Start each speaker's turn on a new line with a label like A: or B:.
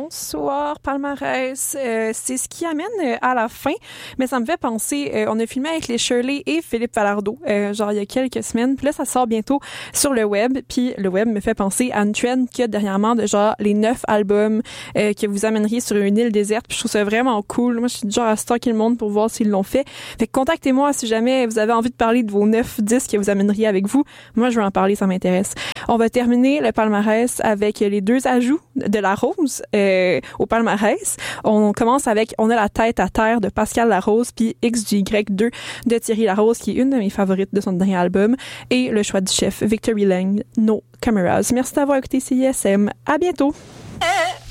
A: Bonsoir, palmarès. C'est ce qui amène à la fin, mais ça me fait penser, on a filmé avec les Shirley et Philippe Falardeau, genre il y a quelques semaines, puis là ça sort bientôt sur le web, puis le web me fait penser à une trend qu'il y a dernièrement de genre les 9 albums que vous amèneriez sur une île déserte, puis je trouve ça vraiment cool. Moi je suis du genre à stalker le monde pour voir s'ils l'ont fait. Fait que contactez-moi si jamais vous avez envie de parler de vos 9 disques que vous amèneriez avec vous. Moi je veux en parler, ça m'intéresse. On va terminer le palmarès avec les 2 ajouts de La Rose au palmarès. On commence avec On a la tête à terre de Pascal Larose puis XY2 de Thierry Larose qui est une de mes favorites de son dernier album et le choix du chef Victory Lang, No Cameras. Merci d'avoir écouté CISM. À bientôt.